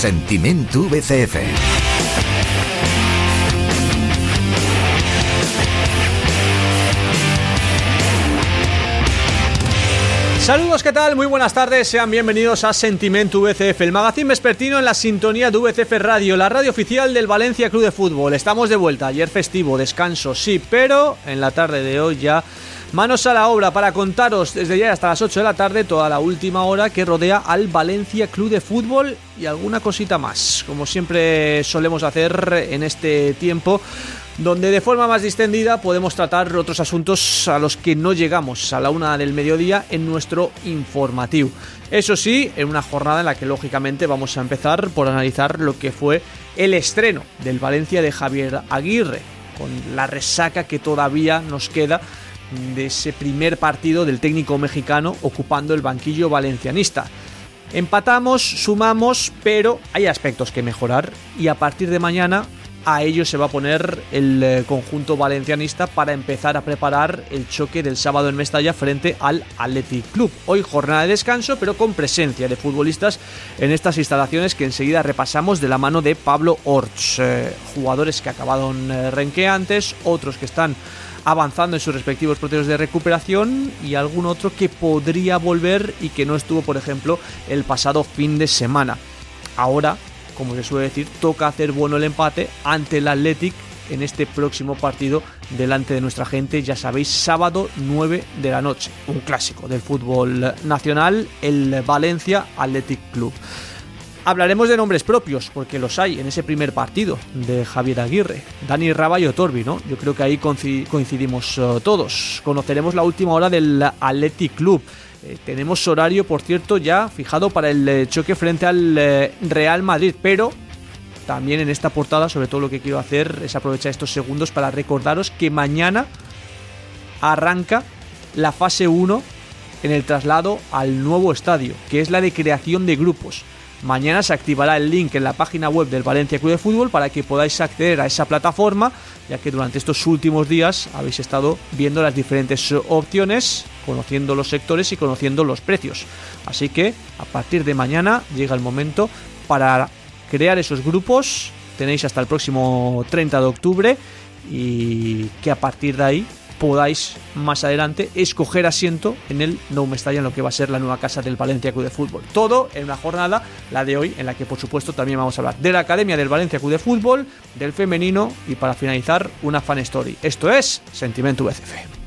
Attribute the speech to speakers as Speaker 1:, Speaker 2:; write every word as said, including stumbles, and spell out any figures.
Speaker 1: Sentiment V C F.
Speaker 2: Saludos, ¿qué tal? Muy buenas tardes, sean bienvenidos a Sentiment V C F, el magazín vespertino en la sintonía de V C F Radio, la radio oficial del Valencia Club de Fútbol. Estamos de vuelta, ayer festivo, descanso, sí, pero en la tarde de hoy ya manos a la obra para contaros desde ya hasta las ocho de la tarde toda la última hora que rodea al Valencia Club de Fútbol y alguna cosita más, como siempre solemos hacer en este tiempo, donde de forma más distendida podemos tratar otros asuntos a los que no llegamos a la una del mediodía en nuestro informativo. Eso sí, en una jornada en la que lógicamente vamos a empezar por analizar lo que fue el estreno del Valencia de Javier Aguirre, con la resaca que todavía nos queda de ese primer partido del técnico mexicano ocupando el banquillo valencianista. Empatamos, sumamos, pero hay aspectos que mejorar y a partir de mañana a ello se va a poner el conjunto valencianista para empezar a preparar el choque del sábado en Mestalla frente al Athletic Club. Hoy jornada de descanso, pero con presencia de futbolistas en estas instalaciones que enseguida repasamos de la mano de Pablo Orts. Eh, jugadores que acabaron eh, renqueantes, otros que están avanzando en sus respectivos procesos de recuperación y algún otro que podría volver y que no estuvo, por ejemplo, el pasado fin de semana. Ahora, como se suele decir, toca hacer bueno el empate ante el Athletic en este próximo partido delante de nuestra gente, ya sabéis, sábado nueve de la noche, un clásico del fútbol nacional, el Valencia Athletic Club. Hablaremos de nombres propios, porque los hay en ese primer partido de Javier Aguirre, Dani Raba y Otorbi, ¿no? Yo creo que ahí coincidimos uh, todos. Conoceremos la última hora del Athletic Club. Eh, tenemos horario, por cierto, ya fijado para el eh, choque frente al eh, Real Madrid, pero también en esta portada, sobre todo lo que quiero hacer es aprovechar estos segundos para recordaros que mañana arranca la fase uno en el traslado al nuevo estadio, que es la de creación de grupos. Mañana se activará el link en la página web del Valencia Club de Fútbol para que podáis acceder a esa plataforma, ya que durante estos últimos días habéis estado viendo las diferentes opciones, conociendo los sectores y conociendo los precios. Así que a partir de mañana llega el momento para crear esos grupos. Tenéis hasta el próximo treinta de octubre y que a partir de ahí podáis más adelante escoger asiento en el Nou Mestalla, en lo que va a ser la nueva casa del Valencia Club de Fútbol. Todo en una jornada, la de hoy, en la que por supuesto también vamos a hablar de la Academia del Valencia Club de Fútbol, del femenino y para finalizar una fan story. Esto es Sentiment V C F.